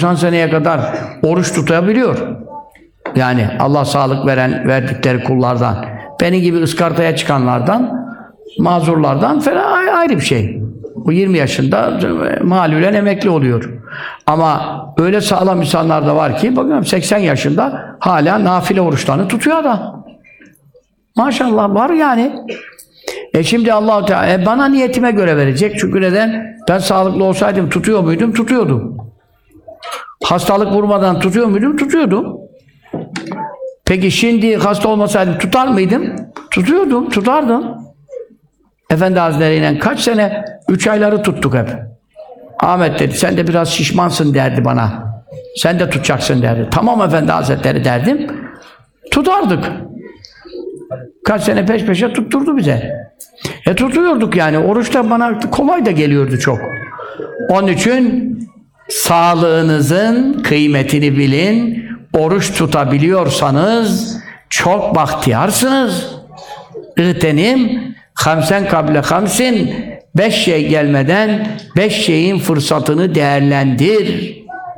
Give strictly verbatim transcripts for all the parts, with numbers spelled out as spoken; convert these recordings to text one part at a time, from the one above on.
doksan seneye kadar oruç tutabiliyor. Yani Allah sağlık veren, verdikleri kullardan. Benim gibi ıskartaya çıkanlardan, mazurlardan falan ayrı bir şey. Bu yirmi yaşında malulen emekli oluyor. Ama öyle sağlam insanlar da var ki, bakıyorum seksen yaşında hala nafile oruçlarını tutuyor adam. Maşallah var yani. E şimdi Allah-u Teala e bana niyetime göre verecek. Çünkü neden? Ben sağlıklı olsaydım tutuyor muydum? Tutuyordum. Hastalık vurmadan tutuyor muydum? Tutuyordum. Peki şimdi hasta olmasaydım tutar mıydım? Tutuyordum, tutardım. Efendi Hazretleri'yle kaç sene? Üç ayları tuttuk hep. Ahmet dedi, sen de biraz şişmansın derdi bana. Sen de tutacaksın derdi. Tamam Efendi Hazretleri derdim. Tutardık. Kaç sene peş peşe tutturdu bize. E tutuyorduk yani. Oruç da bana kolay da geliyordu çok. Onun için sağlığınızın kıymetini bilin. Oruç tutabiliyorsanız çok bahtiyarsınız. İğtenim hamsen kable hamsin, beş şey gelmeden beş şeyin fırsatını değerlendir.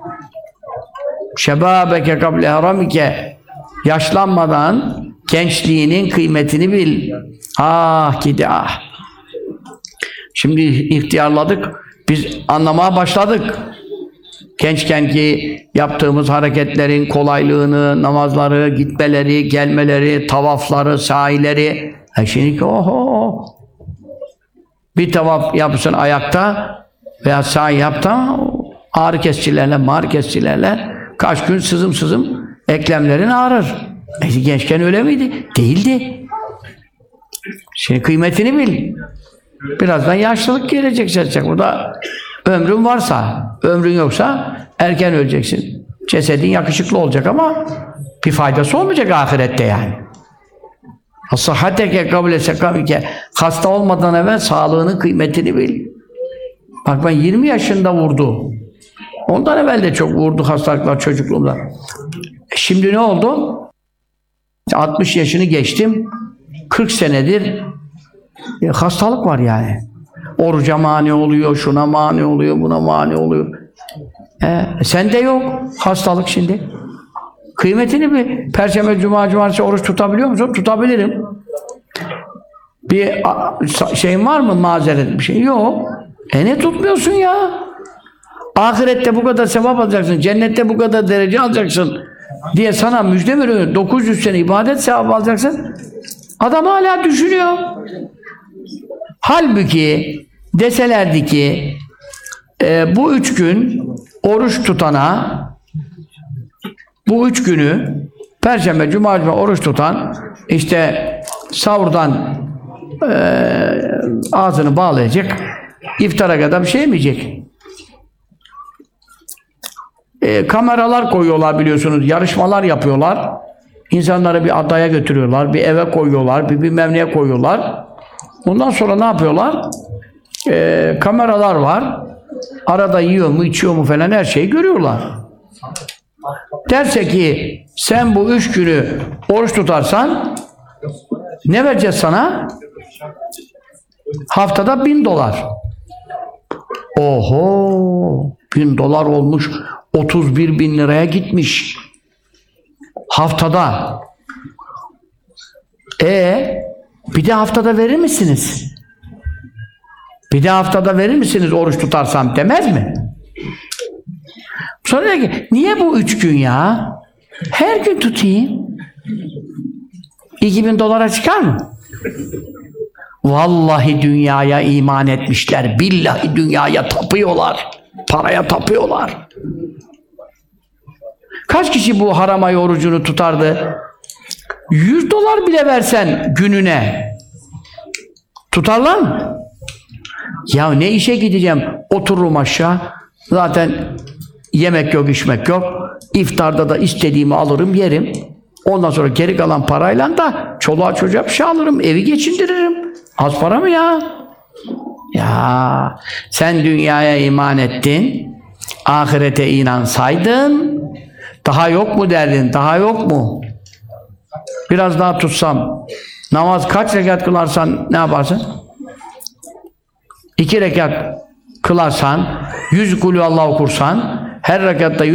Şebabeke kable haramike, yaşlanmadan gençliğinin kıymetini bil. Ah gidi ah. Şimdi ihtiyarladık, biz anlamaya başladık. Gençken ki yaptığımız hareketlerin kolaylığını, namazları, gitmeleri, gelmeleri, tavafları, sahileri. E şimdi ki oho! Bir tavaf yapsın ayakta veya sahi yapta ağrı kesicilerle, mağrı kesicilerle kaç gün sızım sızım eklemlerin ağrır. E gençken öyle miydi? Değildi. Şimdi kıymetini bil. Birazdan yaşlılık gelecek gelecek. Burada ömrün varsa, ömrün yoksa erken öleceksin. Cesedin yakışıklı olacak ama bir faydası olmayacak ahirette yani. As-sıhhateke kable sekamike, hasta olmadan evvel sağlığının kıymetini bil. Bak ben yirmi yaşında vurdu. Ondan evvel de çok vurdu hastalıklar çocukluğumda. E şimdi ne oldu? altmış yaşını geçtim. kırk senedir e, hastalık var yani. Oruca mani oluyor, şuna mani oluyor, buna mani oluyor. E, sende yok hastalık şimdi. Kıymetini bir Perşembe, Cuma, Cumartesi oruç tutabiliyor musun? Tutabilirim. Bir şeyin var mı? Mazeret bir şey? Yok. E ne tutmuyorsun ya? Ahirette bu kadar sevap alacaksın, cennette bu kadar derece alacaksın diye sana müjde veriyor. dokuz yüz sene ibadet sevabı alacaksın. Adam hala düşünüyor. Halbuki deselerdi ki e, bu üç gün oruç tutana, bu üç günü Perşembe, Cuma, Cuma oruç tutan işte sahurdan e, ağzını bağlayacak, iftara kadar bir şey yemeyecek. E, kameralar koyuyorlar biliyorsunuz, yarışmalar yapıyorlar. İnsanları bir adaya götürüyorlar, bir eve koyuyorlar, bir bilmem neye koyuyorlar. Ondan sonra ne yapıyorlar? E, kameralar var. Arada yiyor mu, içiyor mu falan her şeyi görüyorlar. Derse ki sen bu üç günü oruç tutarsan ne vereceğiz sana? Haftada bin dolar. Oho! Bin dolar olmuş. otuz bir bin liraya gitmiş. Haftada. E bir de haftada verir misiniz? Bir de haftada verir misiniz oruç tutarsam demez mi? Sonra diyor ki, niye bu üç gün ya? Her gün tutayım. iki bin dolara çıkar mı? Vallahi dünyaya iman etmişler. Billahi dünyaya tapıyorlar. Paraya tapıyorlar. Kaç kişi bu haram ay orucunu tutardı? yüz dolar bile versen gününe tutarlar mı? Ya ne işe gideceğim? Otururum aşağı. Zaten yemek yok, içmek yok. İftarda da istediğimi alırım, yerim. Ondan sonra geri kalan parayla da çoluğa çocuğa bir şey alırım, evi geçindiririm. Az para mı ya? Ya sen dünyaya iman ettin, ahirete inansaydın, daha yok mu derdin, daha yok mu? Biraz daha tutsam, namaz kaç rekat kılarsan ne yaparsın? İki rekat kılarsan, yüz kulü Allah okursan, her rekatta